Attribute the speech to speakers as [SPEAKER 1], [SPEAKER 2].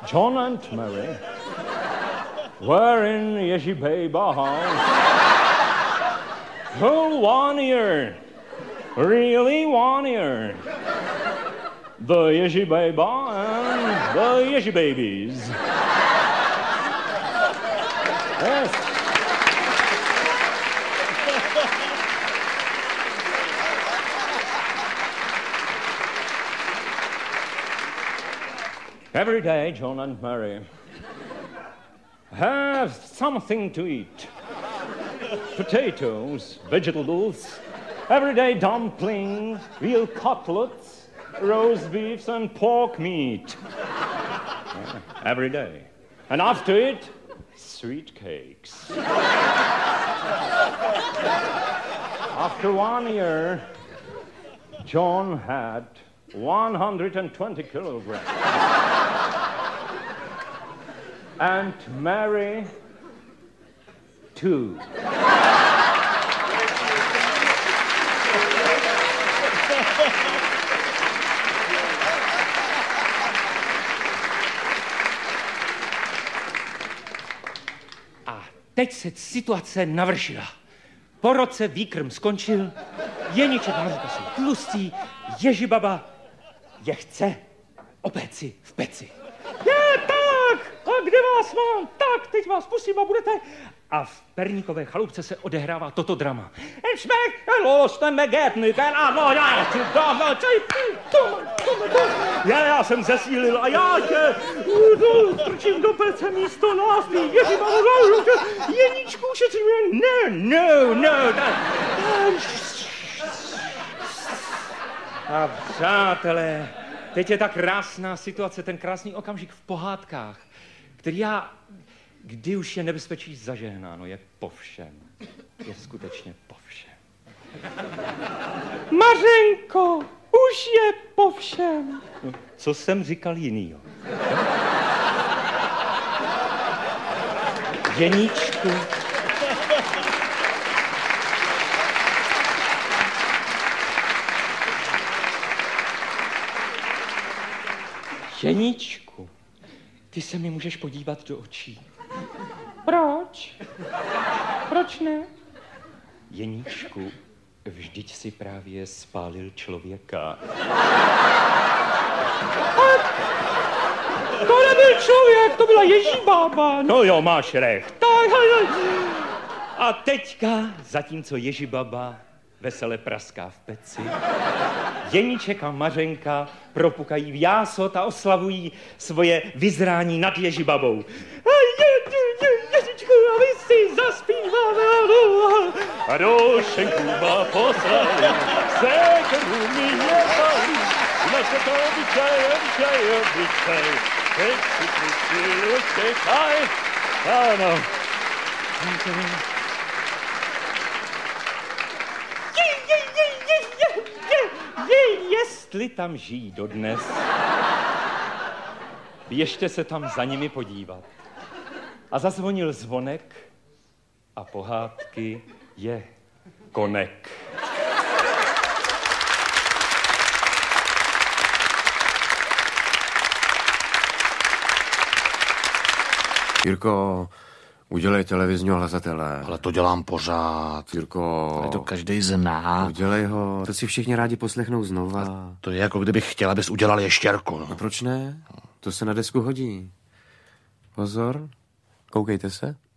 [SPEAKER 1] John and Mary were in Yeshibaba house whole 1 year. Really 1 year. The Yeshibaba and the Yeshibabies. Yes. Every day, John and Mary have something to eat. Potatoes, vegetables, everyday dumplings, veal cutlets, roast beefs, and pork meat. Yeah, every day. And after it, sweet cakes. After 1 year, John had 120 kilograms. And Mary, 2.
[SPEAKER 2] A teď se situace navršila. Po roce výkrm skončil, Jeníček a Mařenka jsou tlustí, Ježibaba je chce o péci v peci. Je tak! A kde vás mám? Tak, teď vás pustím a budete... A v perníkové chalupce se odehrává toto drama. Já jsem zesílil a já tě strčím do pece místo nás, Jeníčku ušetřím. No. A přátelé, teď je ta krásná situace, ten krásný okamžik v pohádkách, který kdy už je nebezpečí zažehnáno, je po všem. Je skutečně po všem. Mařenko, už je po všem. No, co jsem říkal jinýho? Jeníčku. Jeníčku, ty se mi můžeš podívat do očí. Proč? Proč ne? Jeníčku, vždyť si právě spálil člověka. To nebyl člověk, to byla Ježibaba. No jo, máš recht. A teďka, zatímco Ježibaba vesele praská v peci, Jeníček a Mařenka propukají v jásot a oslavují svoje vyzrání nad Ježibabou. Ježičku, a vy si zaspíváme. A do šenkuba poslali, se krvu mi nepali, naše to obyčaj. Teď si pustil, čekaj. Ano. Jestli tam žijí dodnes, běžte se tam za nimi podívat. A zazvonil zvonek a pohádky je konek.
[SPEAKER 3] Jirko, udělej televizního hlasatele.
[SPEAKER 4] Ale to dělám pořád.
[SPEAKER 3] Jirko.
[SPEAKER 4] Ale to každej zná.
[SPEAKER 3] Udělej ho, to si všichni rádi poslechnou znova.
[SPEAKER 4] A to je jako kdybych chtěl, abys udělal ještěrku. No.
[SPEAKER 3] A proč ne? To se na desku hodí. Pozor, koukejte se.